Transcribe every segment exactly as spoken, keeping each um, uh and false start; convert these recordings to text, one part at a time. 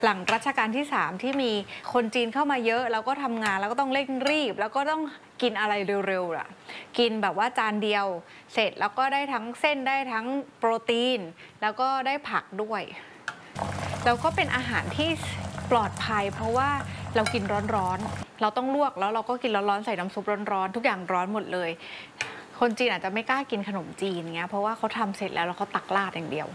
หลังรัชกาลที่สามที่มีคนจีนเข้ามาเยอะแล้วก็ทำงานแล้วก็ต้องเร่งรีบแล้วก็ต้องกินอะไรเร็วๆอ่ะกินแบบว่าจานเดียวเสร็จแล้วก็ได้ทั้งเส้นได้ทั้งโปรตีนแล้วก็ได้ผักด้วยแล้วก็เป็นอาหารที่ปลอดภัยเพราะว่าเรากินร้อนๆเราต้องลวกแล้วเราก็กินร้อนๆใส่น้ำซุปร้อนๆทุกอย่างร้อนหมดเลยคนจีนอาจจะไม่กล้ากินขนมจีนเงี้ยเพราะว่าเขาทำเสร็จแล้วแล้วเขาตักราดอย่างเดียว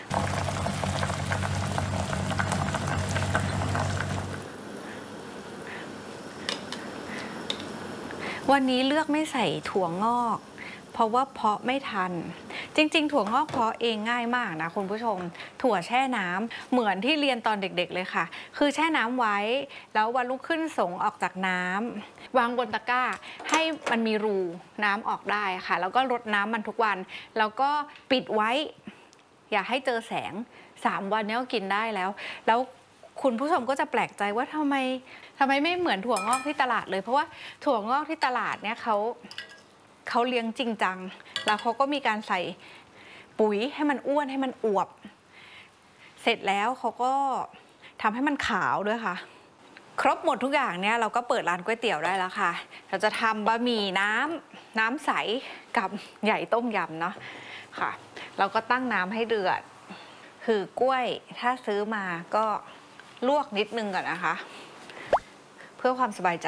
วันนี้เลือกไม่ใส่ถั่วงอกเพราะว่าเพาะไม่ทันจริงๆถั่วงอกเพาะเองง่ายมากนะคุณผู้ชมถั่วแช่น้ำเหมือนที่เรียนตอนเด็กๆเลยค่ะคือแช่น้ำไว้แล้ววันรุ่งขึ้นส่งออกจากน้ำวางบนตะกร้าให้มันมีรูน้ำออกได้ค่ะแล้วก็รดน้ำมันทุกวันแล้วก็ปิดไว้อย่าให้เจอแสงสามวันนี้ก็กินได้แล้วแล้วคุณผู้ชมก็จะแปลกใจว่าทำไมทำไมไม่เหมือนถั่วงอกที่ตลาดเลยเพราะว่าถั่วงอกที่ตลาดเนี่ยเขาเขาเลี้ยงจริงจังแล้วเขาก็มีการใส่ปุ๋ยให้มันอ้วนให้มันอวบเสร็จแล้วเขาก็ทำให้มันขาวด้วยค่ะครบหมดทุกอย่างเนี่ยเราก็เปิดร้านก๋วยเตี๋ยวได้แล้วค่ะเราจะทำบะหมี่น้ำน้ำใสกับใหญ่ต้มยำเนาะค่ะเราก็ตั้งน้ำให้เดือดคือกล้วยถ้าซื้อมาก็ลวกนิดนึงก่อนนะคะเพื่อความสบายใจ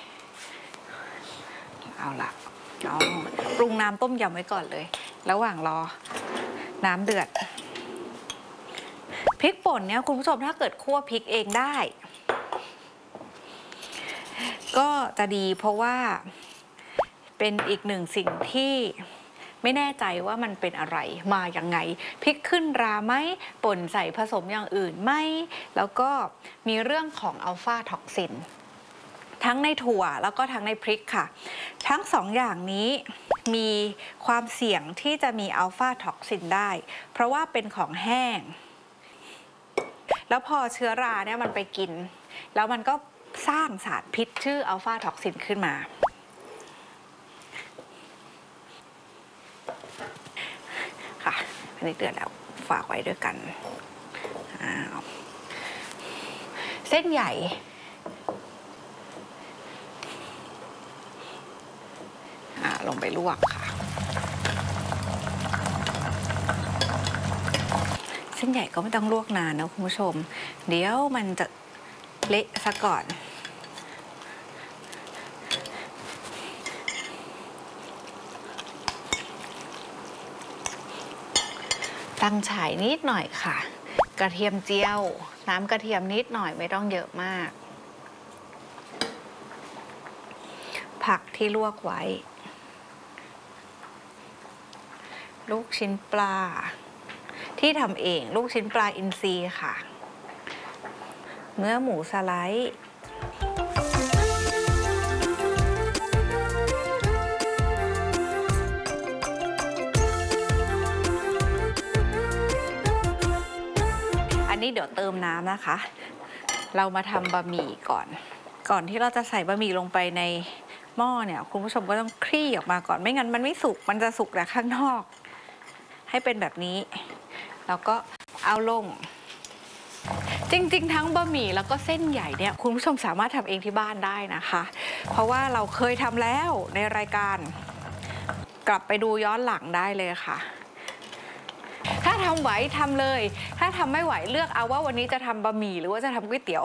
เอาละเอาปรุงน้ำต้มยำไว้ก่อนเลยระหว่างรอน้ำเดือดพริกป่นเนี่ยคุณผู้ชมถ้าเกิดคั่วพริกเองได้ก็จะดีเพราะว่าเป็นอีกหนึ่งสิ่งที่ไม่แน่ใจว่ามันเป็นอะไรมาอย่างไงพริกขึ้นราไหมป่นใส่ผสมอย่างอื่นไหมแล้วก็มีเรื่องของอัลฟาท็อกซินทั้งในถั่วแล้วก็ทั้งในพริกค่ะทั้งสองอย่างนี้มีความเสี่ยงที่จะมีอัลฟาท็อกซินได้เพราะว่าเป็นของแห้งแล้วพอเชื้อราเนี่ยมันไปกินแล้วมันก็สร้างสารพิษชื่ออัลฟาท็อกซินขึ้นมาค่ะอันนี้เดือดแล้วฝากไว้ด้วยกันเส้นใหญ่ลงไปลวกค่ะเส้นใหญ่ก็ไม่ต้องลวกนานนะคุณผู้ชมเดี๋ยวมันจะเละซะก่อนตั้งฉ่ายนิดหน่อยค่ะกระเทียมเจียวน้ำกระเทียมนิดหน่อยไม่ต้องเยอะมากผักที่ลวกไว้ลูกชิ้นปลาที่ทำเองลูกชิ้นปลาอินทรีค่ะเนื้อหมูสไลด์อันนี้เดี๋ยวเติมน้ำนะคะเรามาทำบะหมี่ก่อนก่อนที่เราจะใส่บะหมี่ลงไปในหม้อเนี่ยคุณผู้ชมก็ต้องคลี่ออกมาก่อนไม่งั้นมันไม่สุกมันจะสุกแต่ข้างนอกให้เป็นแบบนี้แล้วก็เอาลงจริงๆทั้งบะหมี่แล้วก็เส้นใหญ่เนี่ยคุณผู้ชมสามารถทำเองที่บ้านได้นะคะเพราะว่าเราเคยทำแล้วในรายการกลับไปดูย้อนหลังได้เลยค่ะถ้าทำไหวทำเลยถ้าทำไม่ไหวเลือกเอาว่าวันนี้จะทำบะหมี่หรือว่าจะทำก๋วยเตี๋ยว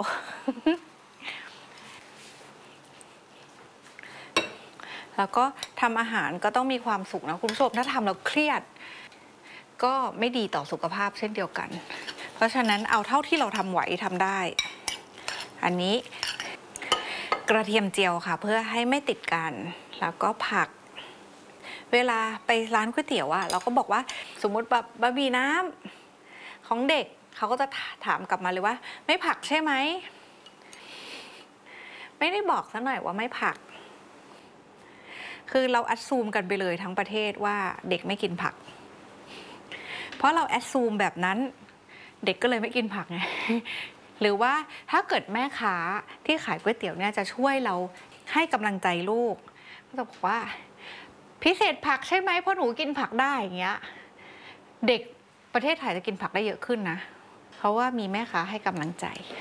แล้วก็ทำอาหารก็ต้องมีความสุขนะคุณผู้ชมถ้าทำแล้วเครียดก็ไม่ดีต่อสุขภาพเช่นเดียวกันเพราะฉะนั้นเอาเท่าที่เราทำไหวทำได้อันนี้กระเทียมเจียวค่ะเพื่อให้ไม่ติดกันแล้วก็ผักเวลาไปร้านก๋วยเตี๋ยวอะเราก็บอกว่าสมมุติแบบบะหมี่น้ำของเด็กเขาก็จะถามกลับมาเลยว่าไม่ผักใช่ไหมไม่ได้บอกซะหน่อยว่าไม่ผักคือเราแอดซูมกันไปเลยทั้งประเทศว่าเด็กไม่กินผักเพราะเราแอดซูมแบบนั้นเด็กก็เลยไม่กินผักไงหรือว่าถ้าเกิดแม่ค้าที่ขายก๋วยเตี๋ยวเนี่ยจะช่วยเราให้กำลังใจลูกก็จะบอกว่าพิเศษผักใช่ไหมเพราะหนูกินผักได้อย่างเงี้ยเด็กประเทศไทยจะกินผักได้เยอะขึ้นนะเพราะว่ามีแม่ค้าให้กำลังใจ